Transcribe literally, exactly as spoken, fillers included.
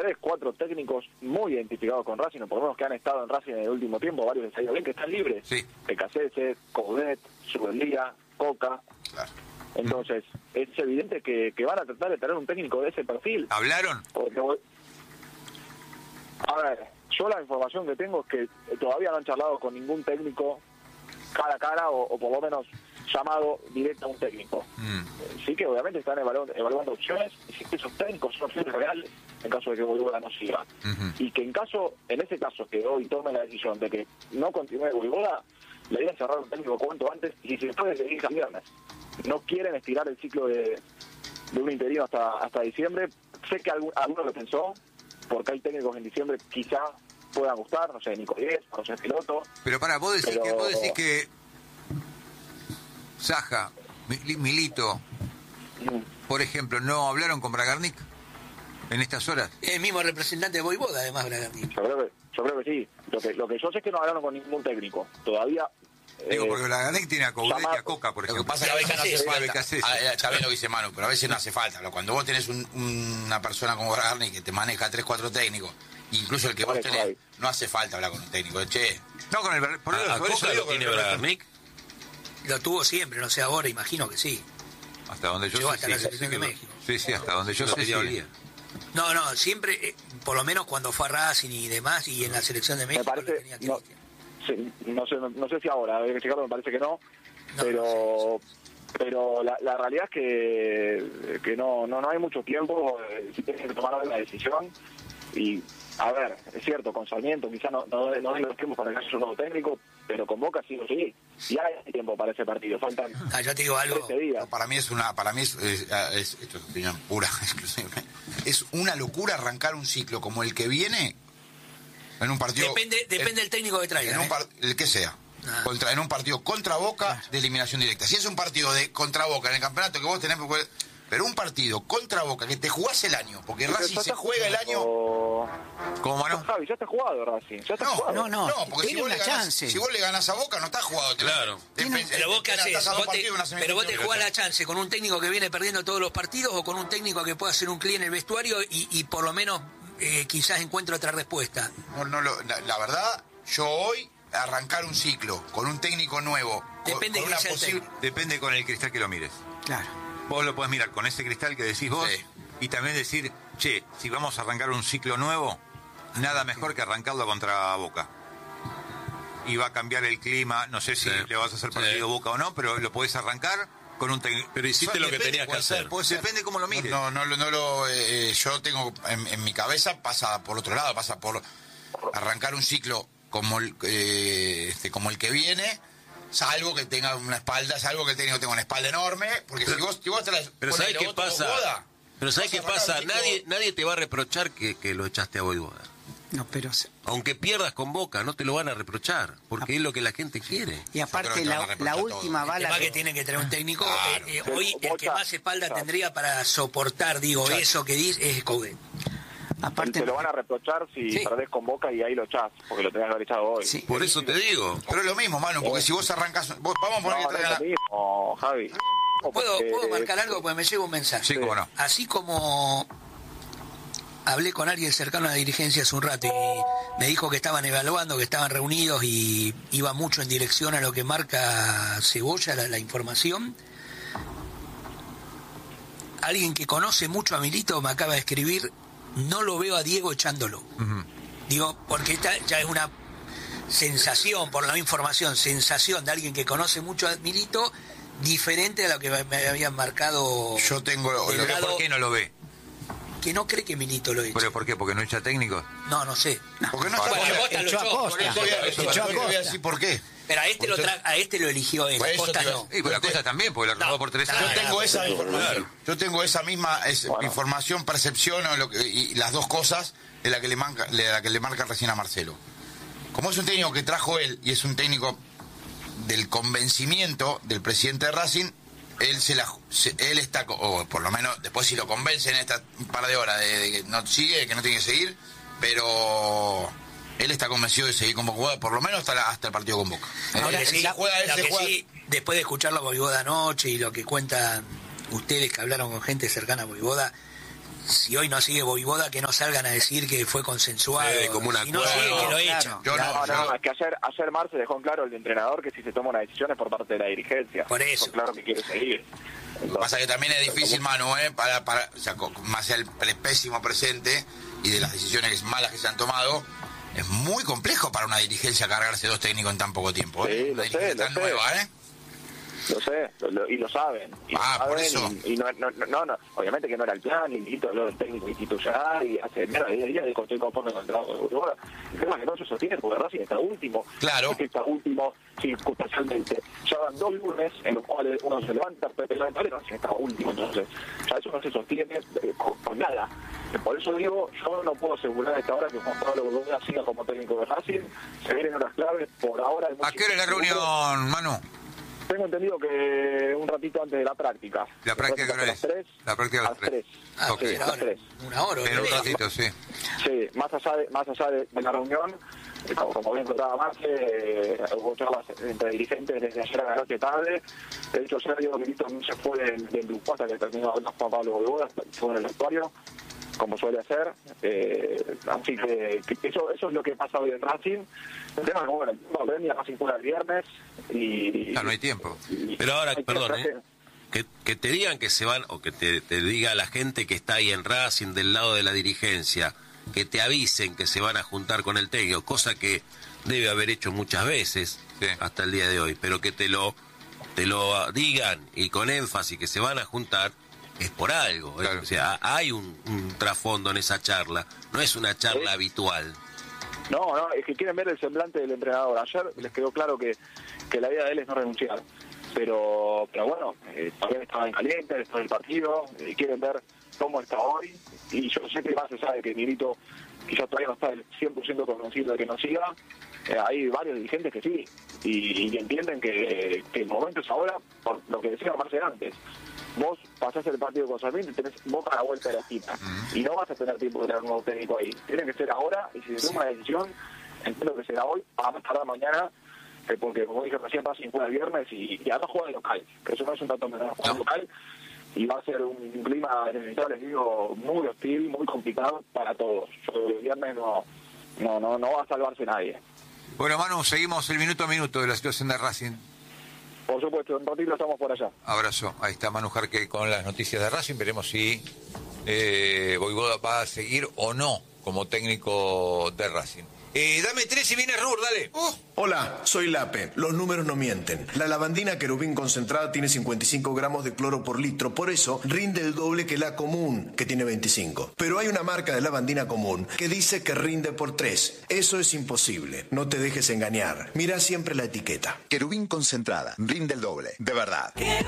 tres, cuatro técnicos muy identificados con Racing, o por lo menos que han estado en Racing en el último tiempo, varios de Sayo bien, que están libres. Sí. Becasese, Coudet, Subeldía, Coca. Claro. Entonces, es evidente que, que van a tratar de tener un técnico de ese perfil. ¿Hablaron? Porque, a ver, yo la información que tengo es que todavía no han charlado con ningún técnico cara a cara, o, o por lo menos llamado directo a un técnico. Mm. Sí que obviamente están evaluando, evaluando opciones, y si esos técnicos son opciones reales en caso de que Voivoda no siga. Uh-huh. Y que en caso, en ese caso que hoy tome la decisión de que no continúe Voivoda, la idea es cerrar un técnico cuanto antes, y si se puede seguir el viernes. No quieren estirar el ciclo de, de un interino hasta hasta diciembre. Sé que algún, alguno lo pensó, porque hay técnicos en diciembre quizá puedan gustar, no sé, Nico Diez, José Piloto. Pero para, vos decís pero... que vos decís que Saja, Milito, mm. por ejemplo, ¿no hablaron con Bragarnik en estas horas? El mismo representante de Voivoda, además, Bragarnik. Yo creo que, yo creo que sí. Lo que, lo que yo sé es que no hablaron con ningún técnico. Todavía... Digo, porque la Bragarnik tiene a Coudet y a Coca, por ejemplo. Lo que pasa es que a veces no hace falta. Está bien lo que dice Manu, pero a veces no hace falta. Cuando vos tenés un, una persona como Bragarnik que te maneja tres, cuatro técnicos, incluso el que vos tenés, no hace falta hablar con un técnico. Che, no con el... Por a, a por Coca eso lo tiene Bragarnik. Lo tuvo siempre, no sé ahora, imagino que sí. Hasta donde yo Llegó sé, hasta sí, la selección sí, de México. Sí, sí, hasta donde yo sé, sí. No, no, siempre, eh, por lo menos cuando fue a Racing y demás, y en la selección de México, me parece, lo tenía que no, sí, no sé, no, no sé si ahora, habría que checarlo, me parece que no, no pero no sé, pero la, la realidad es que, que no, no, no hay mucho tiempo, eh, si tienes que tomar una decisión, y a ver, es cierto, con Sarmiento quizás no, no, no hay los tiempos para que haya un nuevo técnico, pero con Boca sí o sí, y hay tiempo para ese partido, faltan ah, yo te digo algo. No, para mí es una, para mí es, es, es esto es opinión pura, exclusiva, es una locura arrancar un ciclo como el que viene en un partido. Depende, depende el, del técnico que traiga. En ¿eh? un par, el que sea. Ah. Contra, en un partido contra Boca de eliminación directa. Si es un partido de contra Boca en el campeonato que vos tenés, pero un partido contra Boca que te jugás el año, porque Racing se juega el año. ¿Cómo no? Javi, ya está jugado Racing. Ya está no, jugado. no, no, no, porque si vos, ganás, chance. si vos le ganás a Boca no estás jugado. Claro. Tiene, pero vos qué haces, vos te, pero vos te jugás la chance con un técnico que viene perdiendo todos los partidos, o con un técnico que pueda hacer un clic en el vestuario y, y por lo menos eh, quizás encuentre otra respuesta. No, no, lo, la, la verdad, yo hoy arrancar un ciclo con un técnico nuevo, depende con, de con una posible... depende con el cristal que lo mires. Claro. Vos lo podés mirar con ese cristal que decís vos, sí. Y también decir, che, si vamos a arrancar un ciclo nuevo, nada mejor que arrancarlo contra Boca. Y va a cambiar el clima, no sé si sí. le vas a hacer partido sí. Boca o no, pero lo podés arrancar con un técnico. Pero hiciste lo que tenías que hacer. Ser, ser. Depende cómo lo mires. No, no, no, no lo. Eh, yo tengo en, en mi cabeza pasa por otro lado, pasa por arrancar un ciclo como el, eh, este, como el que viene. Salvo que tenga una espalda, salvo que el técnico tenga una espalda enorme, porque pero, si vos, si vos te la pero ¿sabés qué pasa? Boda, pero ¿sabés qué pasa? Nadie nadie te va a reprochar que, que lo echaste a Voivoda. No, pero aunque pierdas con Boca, no te lo van a reprochar, porque ah, es lo que la gente quiere. Y aparte la, la última bala. Además que tiene que tener un técnico. Claro. Eh, eh, hoy el que más espalda claro. tendría para soportar, digo, claro. eso que dice es Coudet. Aparte, te lo van a reprochar si sí. perdés con Boca y ahí lo echás, porque lo tenés que haber echado hoy. Sí. Por eso te digo. Pero es lo mismo, Manu, porque si vos arrancás... Vos, vamos a poner no, que traigan... No es lo mismo, Javi. ¿Puedo, porque... ¿Puedo marcar algo? Porque me llega un mensaje. Sí, cómo no. Así como hablé con alguien cercano a la dirigencia hace un rato y me dijo que estaban evaluando, que estaban reunidos y iba mucho en dirección a lo que marca Cebolla, la, la información. Alguien que conoce mucho a Milito me acaba de escribir: no lo veo a Diego echándolo. Uh-huh. Digo, porque esta ya es una sensación, por la información, sensación de alguien que conoce mucho a Milito, diferente a lo que me habían marcado. Yo tengo... Lo que, ¿por qué no lo ve? Que no cree que Milito lo eche. ¿Pero por qué? ¿Porque no echa técnicos? No, no sé. No. Porque no está... Bueno, Costa lo echó. Por eso voy a decir por qué. Pero a este, lo, tra- a este lo eligió él, pues Costa no. Y pues la Costa también, porque lo robó no, por tres años. Yo tengo esa información. Yo tengo esa misma es, bueno. información, percepción o lo que, y las dos cosas de la que le marca, de la que le marca recién a Marcelo. Como es un técnico que trajo él y es un técnico del convencimiento del presidente de Racing, él se la se, él está, o por lo menos después si lo convencen en esta par de horas de, de que no sigue, que no tiene que seguir, pero él está convencido de seguir como jugador, por lo menos hasta, la, hasta el partido con Boca. Ahora, sí, juega, él se juega... sí, después de escucharlo a Voivoda anoche y lo que cuentan ustedes que hablaron con gente cercana a Voivoda, si hoy no sigue Voivoda, que no salgan a decir que fue consensuado. Sí, como una si no sigue, que lo echan. Yo no, No, yo- no, es que ayer, ayer Marce dejó en claro el entrenador que si se toma una decisión es por parte de la dirigencia. Por eso. Dejó claro que quiere seguir. Entonces, Pasa que también es difícil, Manu, ¿eh? Para, para, o sea, co- más allá del pésimo presente y de las decisiones malas que se han tomado, es muy complejo para una dirigencia cargarse dos técnicos en tan poco tiempo, ¿eh? Sí, Una lo sé, dirigencia lo tan sé. nueva, ¿eh? Lo sé, lo- lo- y lo saben. Y Ah, lo por saben, eso. Y, y no, no, no, no, obviamente que no era el plan, y Lito habló del técnico institucional, y hace mierda, día a día dijo, estoy conforme con el trabajo de Voivoda. El tema es que no se sostiene porque Racing está último. Claro. Es que está último circunstancialmente. Ya van dos lunes en los cuales uno se levanta, Pepe levanta, y Racing está último. Entonces, ya eso no se sostiene eh, con, con nada. Por eso digo, yo no puedo asegurar a esta hora que Juan Pablo Voivoda siga como técnico de Racing. Se vienen horas claves, por ahora... hay ¿A qué hora es la muchísimos grupos. reunión, Manu? Tengo entendido que un ratito antes de la práctica. ¿La práctica qué hora a las es? tres. La práctica a las tres. Ah, Ok. sí, a las ahora, tres. una hora. En un ¿qué? ratito, sí. Sí, más allá de, más allá de, de la reunión, eh, como, como bien contaba Marce, eh, hubo charlas entre dirigentes desde ayer a la noche tarde. De hecho, ayer Diego Milito no se fue del, del grupo hasta que terminó hablando Juan Pablo Voivoda, fue en el vestuario, como suele hacer. Eh, así que, que eso eso es lo que pasa hoy en Racing. El tema es que, bueno, no, Premier Racing juega el viernes y... Ya no hay tiempo. y- Pero ahora, hay que perdón, hacer- ¿eh? Que, que te digan que se van, o que te, te diga la gente que está ahí en Racing del lado de la dirigencia, que te avisen que se van a juntar con el técnico, cosa que debe haber hecho muchas veces Sí. hasta el día de hoy, pero que te lo te lo digan y con énfasis que se van a juntar, es por algo. ¿eh? Claro. O sea, hay un, un trasfondo en esa charla, no es una charla Sí. habitual. No, no, es que quieren ver el semblante del entrenador. Ayer les quedó claro que, que la idea de él es no renunciar. Pero pero bueno, eh, todavía estaba en caliente después del partido, eh, quieren ver cómo está hoy. Y yo sé que más se sabe que Milito quizás todavía no está el cien por ciento convencido de que no siga. Eh, hay varios dirigentes que sí, y, y entienden que, que el momento es ahora, por lo que decía Marce antes. Vos pasás el partido con Sarmiento y tenés Boca a la vuelta de la esquina. Y no vas a tener tiempo de tener un nuevo técnico ahí. Tiene que ser ahora, y si se toma una decisión, entiendo que será hoy, a más tardar mañana, eh, porque como dije recién, Racing juega el viernes y, y además juega de local, que eso no es un dato menor, juega de No. local, y va a ser un clima, les digo, muy hostil, muy complicado para todos. Yo el viernes no, no, no, no va a salvarse nadie. Bueno, Manu, seguimos el minuto a minuto de la situación de Racing. Por supuesto, en ratito estamos por allá. Abrazo. Ahí está Manu Jarque con las noticias de Racing. Veremos si eh, Voivoda va a seguir o no como técnico de Racing. Eh, dame tres y viene Rur, dale. Oh, Hola, soy Lape. Los números no mienten. La lavandina querubín concentrada tiene cincuenta y cinco gramos de cloro por litro, por eso rinde el doble que la común, que tiene veinticinco. Pero hay una marca de lavandina común que dice que rinde por tres. Eso es imposible. No te dejes engañar. Mira siempre la etiqueta. Querubín concentrada, rinde el doble, de verdad.